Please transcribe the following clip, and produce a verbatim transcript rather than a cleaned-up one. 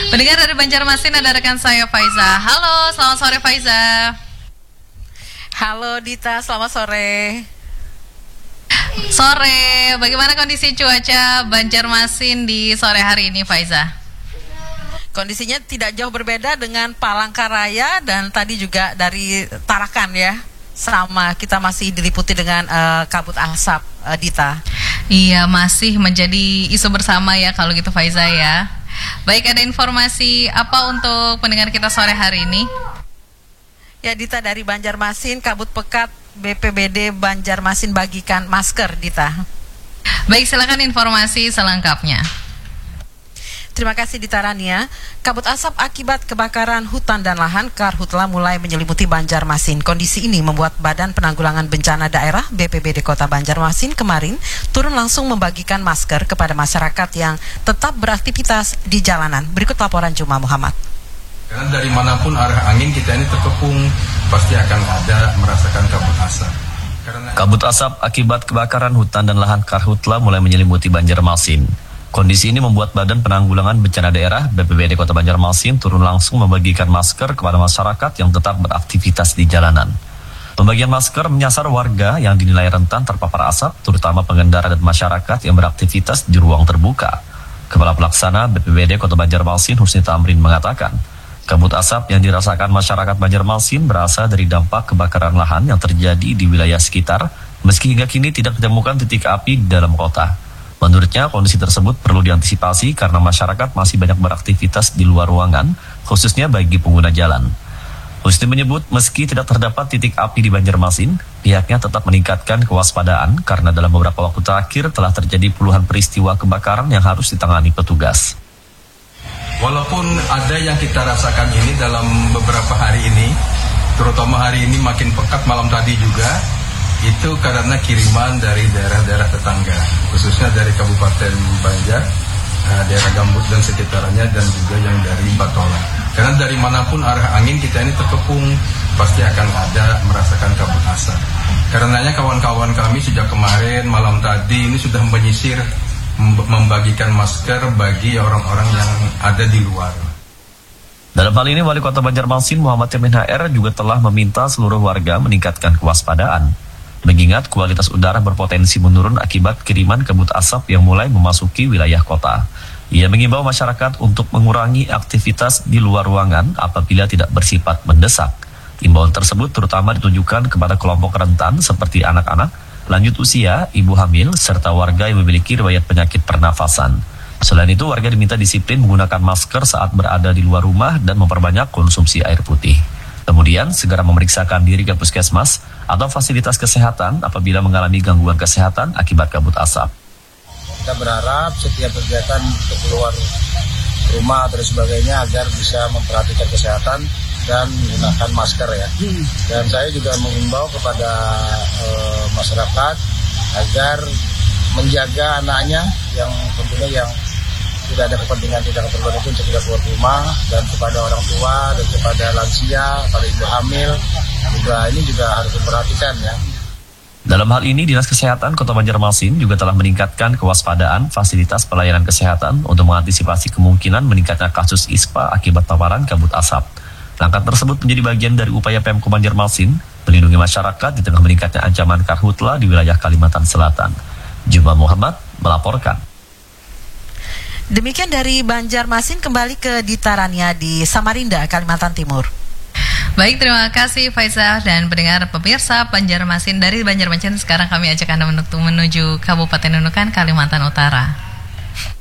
Pendengar dari Banjarmasin, ada rekan saya Faiza. Halo, selamat sore Faiza. Halo Dita, selamat sore. Sore, bagaimana kondisi cuaca Banjarmasin di sore hari ini Faiza? Kondisinya tidak jauh berbeda dengan Palangkaraya dan tadi juga dari Tarakan ya. Sama, kita masih diliputi dengan uh, kabut asap, uh, Dita. Iya, masih menjadi isu bersama ya kalau gitu Faiza ya. Baik, ada informasi apa untuk pendengar kita sore hari ini? Ya Dita, dari Banjarmasin, kabut pekat B P B D Banjarmasin bagikan masker, Dita. Baik, silakan informasi selengkapnya. Terima kasih Dita Rania. Kabut asap akibat kebakaran hutan dan lahan karhutla mulai menyelimuti Banjarmasin. Kondisi ini membuat Badan Penanggulangan Bencana Daerah B P B D Kota Banjarmasin kemarin turun langsung membagikan masker kepada masyarakat yang tetap beraktivitas di jalanan. Berikut laporan Juma Muhammad. Karena dari manapun arah angin kita ini terkepung, pasti akan ada merasakan kabut asap. Karena... Kabut asap akibat kebakaran hutan dan lahan karhutla mulai menyelimuti Banjarmasin. Kondisi ini membuat Badan Penanggulangan Bencana Daerah B P B D Kota Banjarmasin turun langsung membagikan masker kepada masyarakat yang tetap beraktivitas di jalanan. Pembagian masker menyasar warga yang dinilai rentan terpapar asap, terutama pengendara dan masyarakat yang beraktivitas di ruang terbuka. Kepala Pelaksana B P B D Kota Banjarmasin Husni Tamrin mengatakan, kabut asap yang dirasakan masyarakat Banjarmasin berasal dari dampak kebakaran lahan yang terjadi di wilayah sekitar, meski hingga kini tidak ditemukan titik api di dalam kota. Menurutnya, kondisi tersebut perlu diantisipasi karena masyarakat masih banyak beraktivitas di luar ruangan, khususnya bagi pengguna jalan. Husni menyebut, meski tidak terdapat titik api di Banjarmasin, pihaknya tetap meningkatkan kewaspadaan karena dalam beberapa waktu terakhir telah terjadi puluhan peristiwa kebakaran yang harus ditangani petugas. Walaupun ada yang kita rasakan ini dalam beberapa hari ini, terutama hari ini makin pekat, malam tadi juga, itu karena kiriman dari daerah-daerah tetangga, khususnya dari Kabupaten Banjar, daerah Gambut dan sekitarnya, dan juga yang dari Batola. Karena dari manapun arah angin kita ini terkepung, pasti akan ada merasakan kabut asap. Karenanya kawan-kawan kami sejak kemarin malam tadi ini sudah menyisir, membagikan masker bagi orang-orang yang ada di luar. Dalam hal ini, Wali Kota Banjarmasin Muhammad Yamin H R juga telah meminta seluruh warga meningkatkan kewaspadaan. Mengingat kualitas udara berpotensi menurun akibat kiriman kabut asap yang mulai memasuki wilayah kota. Ia mengimbau masyarakat untuk mengurangi aktivitas di luar ruangan apabila tidak bersifat mendesak. Imbauan tersebut terutama ditujukan kepada kelompok rentan seperti anak-anak, lanjut usia, ibu hamil, serta warga yang memiliki riwayat penyakit pernafasan. Selain itu, warga diminta disiplin menggunakan masker saat berada di luar rumah dan memperbanyak konsumsi air putih. Kemudian, segera memeriksakan diri ke puskesmas atau fasilitas kesehatan apabila mengalami gangguan kesehatan akibat kabut asap. Kita berharap setiap kegiatan untuk keluar rumah atau sebagainya agar bisa memperhatikan kesehatan dan menggunakan masker ya. Dan saya juga mengimbau kepada e, masyarakat agar menjaga anaknya yang tentunya yang tidak ada kepentingan, tidak keperluan itu untuk tidak keluar rumah, dan kepada orang tua dan kepada lansia, pada ibu hamil juga ini juga harus diperhatikan ya. Dalam hal ini, Dinas Kesehatan Kota Banjarmasin juga telah meningkatkan kewaspadaan fasilitas pelayanan kesehatan untuk mengantisipasi kemungkinan meningkatnya kasus I S P A akibat paparan kabut asap. Langkah tersebut menjadi bagian dari upaya Pemko Banjarmasin melindungi masyarakat di tengah meningkatnya ancaman karhutla di wilayah Kalimantan Selatan. Juma Muhammad melaporkan. Demikian dari Banjarmasin, kembali ke Dita Rania di Samarinda, Kalimantan Timur. Baik, terima kasih Faiza dan pendengar pemirsa Banjarmasin. Dari Banjarmasin sekarang kami ajak Anda menuju Kabupaten Nunukan, Kalimantan Utara.